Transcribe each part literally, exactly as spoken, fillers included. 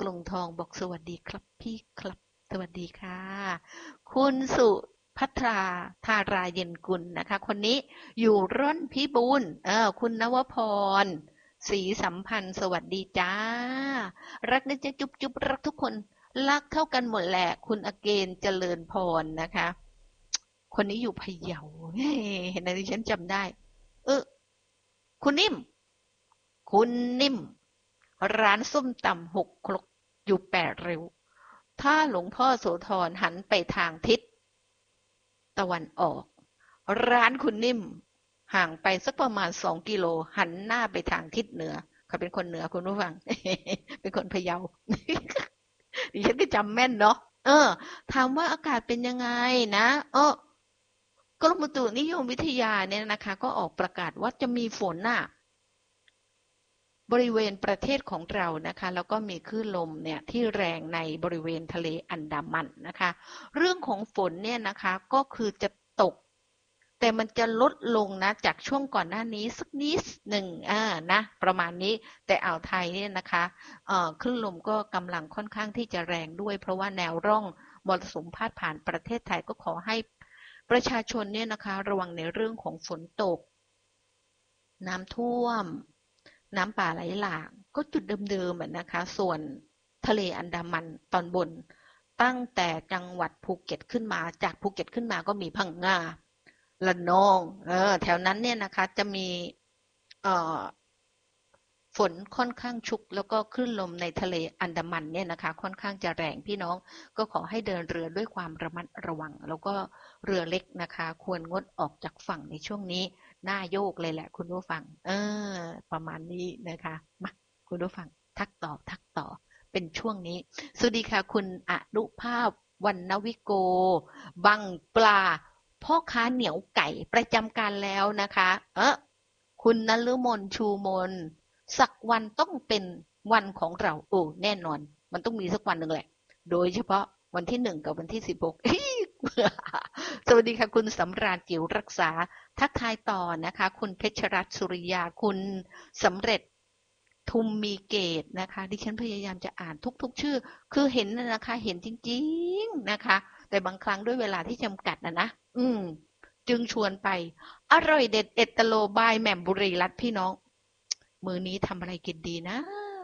กรุงทองบอกสวัสดีครับพี่ครับสวัสดีค่ะคุณสุภัทราธาราเย็นกุลนะคะคนนี้อยู่ร่อนพิบูลเออคุณนวพรศรีสัมพันธ์สวัสดีจ้ารักนะจ๊ะจุ๊บจุ๊บรักทุกคนรักเท่ากันหมดแหละคุณอเกณฑ์เจริญพรนะคะคนนี้อยู่พะเยาเห็นไหมดิฉันจำได้เออคุณนิ่มคุณนิ่มร้านส้มตำหกครกอยู่แปดริ้วถ้าหลวงพ่อโสธรหันไปทางทิศตะวันออกร้านคุณนิ่มห่างไปสักประมาณสองกิโลหันหน้าไปทางทิศเหนือเขาเป็นคนเหนือคุณผู้ฟัง เป็นคนพะเยา ดิฉันก็จำแม่นเนาะเออถามว่าอากาศเป็นยังไงนะเออกรมอุตุนิยมวิทยาเนี่ยนะคะก็ออกประกาศว่าจะมีฝนน่ะบริเวณประเทศของเรานะคะแล้วก็มีคลื่นลมเนี่ยที่แรงในบริเวณทะเลอันดามันนะคะเรื่องของฝนเนี่ยนะคะก็คือจะตกแต่มันจะลดลงนะจากช่วงก่อนหน้านี้สักนิดหนึ่งอ่านะประมาณนี้แต่อ่าวไทยเนี่ยนะคะเอ่อคลื่นลมก็กำลังค่อนข้างที่จะแรงด้วยเพราะว่าแนวร่องมรสุมพาดผ่านประเทศไทยก็ขอให้ประชาชนเนี่ยนะคะระวังในเรื่องของฝนตกน้ำท่วมน้ำป่าไหลหลากก็จุดเดิมๆนะคะส่วนทะเลอันดามันตอนบนตั้งแต่จังหวัดภูเก็ตขึ้นมาจากภูเก็ตขึ้นมาก็มีพังงาระนองเออแถวนั้นเนี่ยนะคะจะมีเอ่อฝนค่อนข้างชุกแล้วก็คลื่นลมในทะเลอันดามันเนี่ยนะคะค่อนข้างจะแรงพี่น้องก็ขอให้เดินเรือด้วยความระมัดระวังแล้วก็เรือเล็กนะคะควรงดออกจากฝั่งในช่วงนี้หน้าโยกเลยแหละคุณผู้ฟังเออประมาณนี้นะคะมาคุณผู้ฟังทักต่อทักต่อเป็นช่วงนี้สวัสดีค่ะคุณอนุภาพวรรณวิโกบังปลาพ่อค้าเหนียวไก่ประจำการแล้วนะคะเออคุณนฤมลชูมนสักวันต้องเป็นวันของเราโอ้แน่นอนมันต้องมีสักวันหนึ่งแหละโดยเฉพาะวันที่หนึ่งกับวันที่สิบหกสวัสดีค่ะคุณสำราญจิ๋วรักษาทักทายต่อนะคะคุณเพชรรัตน์สุริยาคุณสำเร็จทุมมีเกตนะคะดิฉันพยายามจะอ่านทุกๆชื่อคือเห็นนะคะเห็นจริงๆนะคะแต่บางครั้งด้วยเวลาที่จำกัดนะนะอืมจึงชวนไปอร่อยเด็ดเอตโลบายแหม่มบุรีรัตน์พี่น้องมื้อนี้ทำอะไรกินดีนะ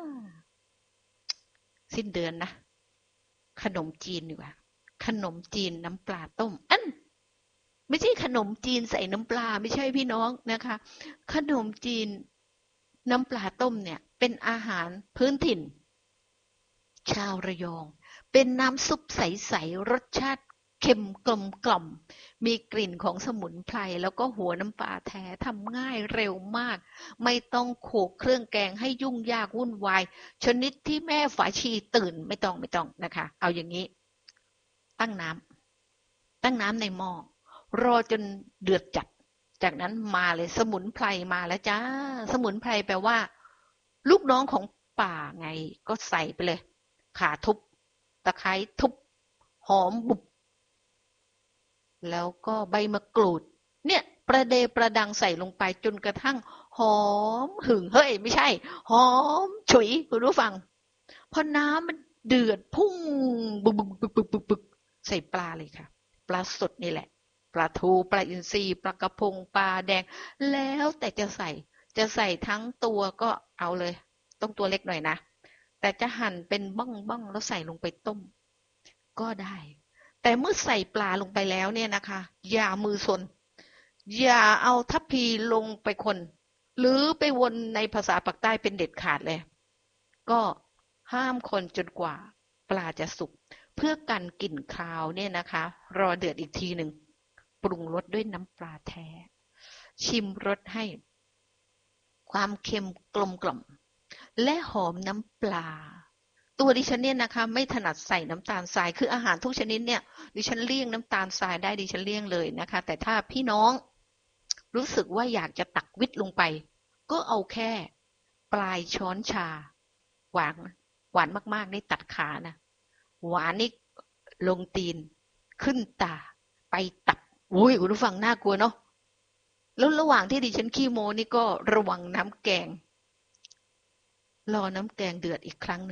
สิ้นเดือนนะขนมจีนดีกว่าขนมจีนน้ำปลาต้มอันไม่ใช่ขนมจีนใส่น้ำปลาไม่ใช่พี่น้องนะคะขนมจีนน้ำปลาต้มเนี่ยเป็นอาหารพื้นถิ่นชาวระยองเป็นน้ำซุปใสๆรสชาติเค็มกลมกล่อมมีกลิ่นของสมุนไพรแล้วก็หัวน้ำปลาแท้ทำง่ายเร็วมากไม่ต้องโขลกเครื่องแกงให้ยุ่งยากวุ่นวายชนิดที่แม่ฝาชีตื่นไม่ต้องไม่ต้องนะคะเอาอย่างนี้ตั้งน้ำตั้งน้ำในหม้อรอจนเดือดจัดจากนั้นมาเลยสมุนไพรมาแล้วจ้าสมุนไพรแปลว่าลูกน้องของป่าไงก็ใส่ไปเลยข่าทุบตะไคร้ทุบหอมบุบแล้วก็ใบมะกรูดเนี่ยประเดประดังใส่ลงไปจนกระทั่งหอมหึ่งเฮ้ยไม่ใช่หอมฉุยคุณผู้ฟังพอน้ำมันเดือดพุ่งบึกบึกบึกบึกบึกบึกใส่ปลาเลยค่ะปลาสดนี่แหละปลาทูปลาอินทรีปลากระพงปลาแดงแล้วแต่จะใส่จะใส่ทั้งตัวก็เอาเลยต้องตัวเล็กหน่อยนะแต่จะหั่นเป็นบ้องๆแล้วใส่ลงไปต้มก็ได้แต่เมื่อใส่ปลาลงไปแล้วเนี่ยนะคะอย่ามือซนอย่าเอาทัพพีลงไปคนหรือไปวนในภาษาปากใต้เป็นเด็ดขาดเลยก็ห้ามคนจนกว่าปลาจะสุกเพื่อกันกลิ่นคาวเนี่ยนะคะรอเดือดอีกทีหนึ่งปรุงรสด้วยน้ำปลาแท้ชิมรสให้ความเค็มกลมกล่อมและหอมน้ำปลาตัวดิฉันเนี่ยนะคะไม่ถนัดใส่น้ำตาลทรายคืออาหารทุกชนิดเนี่ยดิฉันเลี่ยงน้ำตาลทรายได้ดิฉันเลี่ยงเลยนะคะแต่ถ้าพี่น้องรู้สึกว่าอยากจะตักวิตลงไปก็เอาแค่ปลายช้อนชาหวานหวานมากๆนี่ตัดขานะหวานนี่ลงตีนขึ้นตาไปตับอุ้ยคุณผู้ฟังน่ากลัวเนาะแล้วระหว่างที่ดิฉันขี้โมนี่ก็ระวังน้ำแกงรอน้ำแกงเดือดอีกครั้งหนึ่ง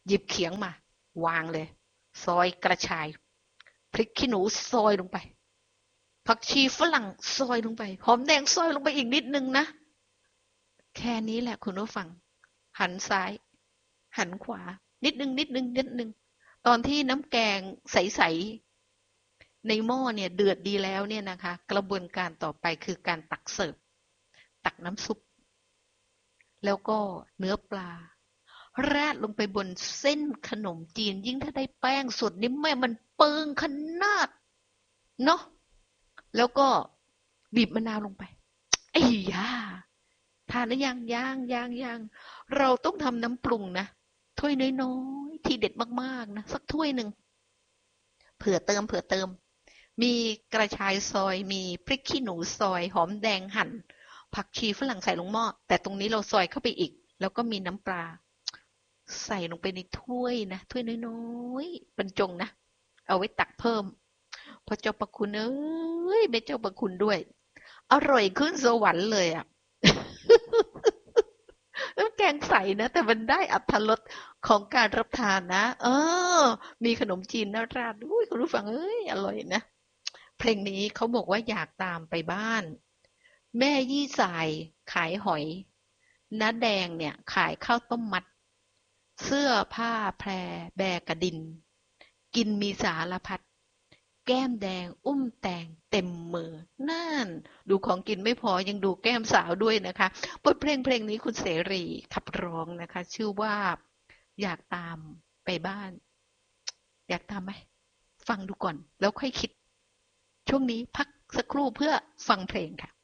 หยิบเขียงมาวางเลยซอยกระชายพริกขี้หนูซอยลงไปผักชีฝรั่งซอยลงไปหอมแดงซอยลงไปอีกนิดนึงนะแค่นี้แหละคุณผู้ฟังหันซ้ายหันขวานิดนึงนิดนึงนิดนึงตอนที่น้ำแกงใสๆในหม้อเนี่ยเดือดดีแล้วเนี่ยนะคะกระบวนการต่อไปคือการตักเสิร์ฟตักน้ำซุปแล้วก็เนื้อปลาราดลงไปบนเส้นขนมจีนยิ่งถ้าได้แป้งสดนี่แม่มันเปิงขนาดเนาะแล้วก็บีบมะนาวลงไปไอ้ยาทานได้ยังยังยังยังเราต้องทำน้ำปรุงนะถ้วยน้อยๆที่เด็ดมากๆนะสักถ้วยหนึ่งเผื่อเติมเผื่อเติมมีกระชายซอยมีพริกขี้หนูซอยหอมแดงหั่นผักชีฝรั่งใส่ลงหม้อแต่ตรงนี้เราซอยเข้าไปอีกแล้วก็มีน้ำปลาใส่ลงไปในถ้วยนะถ้วยน้อยๆบรรจงนะเอาไว้ตักเพิ่มพระเจ้าประคุณเอ้ยไม่เจ้าประคุณด้วยอร่อยขึ้นสวรรค์เลยอ่ะ น้ำแกงใสนะแต่มันได้อรรถรสของการรับทานนะเออมีขนมจีนน่าราดอุ้ยคุณผู้ฟังเอ้ยอร่อยนะเพลงนี้เขาบอกว่าอยากตามไปบ้านแม่ยี่สายขายหอยน้าแดงเนี่ยขายข้าวต้มมัดเสื้อผ้าแพรแบกระดินกินมีสารพัดแก้มแดงอุ้มแตงเต็มมือนั่นดูของกินไม่พอยังดูแก้มสาวด้วยนะคะบทเพลงเพลงนี้คุณเสรีขับร้องนะคะชื่อว่าอยากตามไปบ้านอยากตามไหมฟังดูก่อนแล้วค่อยคิดช่วงนี้พักสักครู่เพื่อฟังเพลงค่ะ